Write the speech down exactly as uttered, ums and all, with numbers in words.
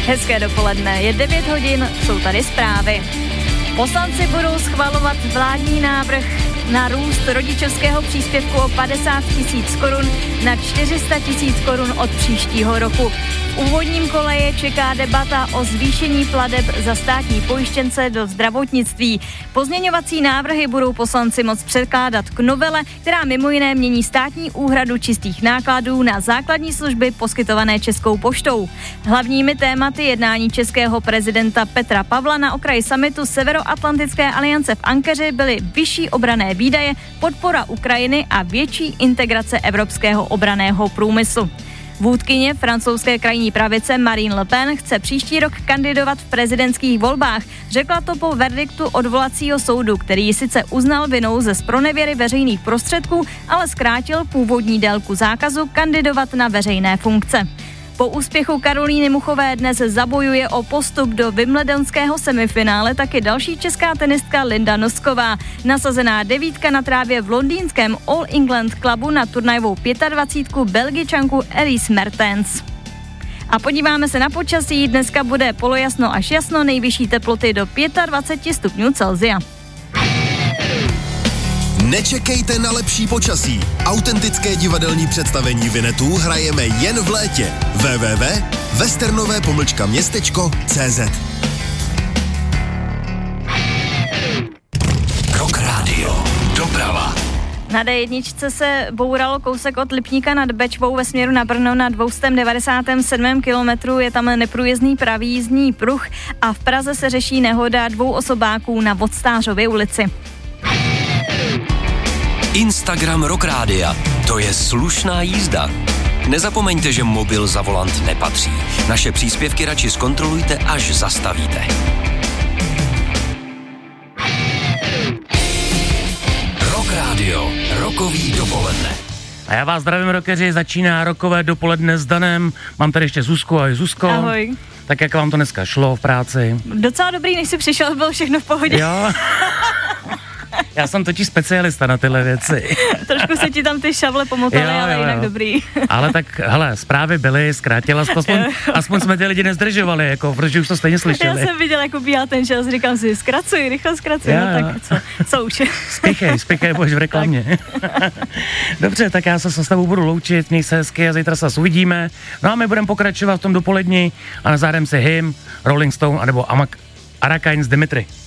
Hezké dopoledne, je devět hodin, jsou tady zprávy. Poslanci budou schvalovat vládní návrh na růst rodičovského příspěvku o padesát tisíc korun na čtyři sta tisíc korun od příštího roku. V úvodním kole je čeká debata o zvýšení plateb za státní pojištěnce do zdravotnictví. Pozměňovací návrhy budou poslanci moct předkládat k novele, která mimo jiné mění státní úhradu čistých nákladů na základní služby poskytované Českou poštou. Hlavními tématy jednání českého prezidenta Petra Pavla na okraji summitu Severoatlantické aliance v Ankaře byly vyšší obranné výdaje, podpora Ukrajiny a větší integrace evropského obranného průmyslu. Vůdkyně francouzské krajní pravice Marine Le Pen chce příští rok kandidovat v prezidentských volbách. Řekla to po verdiktu odvolacího soudu, který ji sice uznal vinou ze zpronevěry veřejných prostředků, ale zkrátil původní délku zákazu kandidovat na veřejné funkce. Po úspěchu Karolíny Muchové dnes zabojuje o postup do wimbledonského semifinále taky další česká tenistka Linda Nosková. Nasazená devítka na trávě v londýnském All England Clubu na turnajovou dvacítku pět Belgičanku Elise Mertens. A podíváme se na počasí. Dneska bude polojasno až jasno, nejvyšší teploty do dvacet pět stupňů Celsia. Nečekejte na lepší počasí. Autentické divadelní představení Vinetů hrajeme jen v létě. w w w tečka westernové pomlčka městečko tečka c z Rock Radio. Doprava. Na dé jedna se bouralo kousek od Lipníka nad Bečvou ve směru na Brno na dvě stě devadesát sedm kilometrů. Je tam neprůjezdný pravý jízdní pruh a v Praze se řeší nehoda dvou osobáků na Vodstářově ulici. Instagram Rock Rádia. To je slušná jízda. Nezapomeňte, že mobil za volant nepatří. Naše příspěvky radši zkontrolujte, až zastavíte. Rock Radio. Rokový dopoledne. A já vás zdravím, rockeři, začíná rokové dopoledne s Danem. Mám tady ještě Zuzku, ahoj Zuzko. Ahoj. Tak jak vám to dneska šlo v práci? Docela dobrý, než jsi přišel, bylo všechno v pohodě. Jo. Já jsem totiž specialista na tyhle věci. Trošku se ti tam ty šavle pomotaly, jo, ale jo, jinak jo. dobrý. Ale tak, hele, zprávy byly, zkrátila, aspoň, aspoň jsme ty lidi nezdržovali, jako, protože už to stejně slyšeli. Já jsem viděl, jak ubíhá ten čas, říkám si, zkracuj, rychle zkracuj, jo, no jo. tak co, co už je. Spěchej, spěchej, budeš v reklamě. Dobře, tak já se s tebou budu loučit, měj se hezky a zítra se uvidíme. No a my budeme pokračovat v tom dopolední a na zádem si hymn, Rolling Stone, anebo Amak Arakine z Dimitri.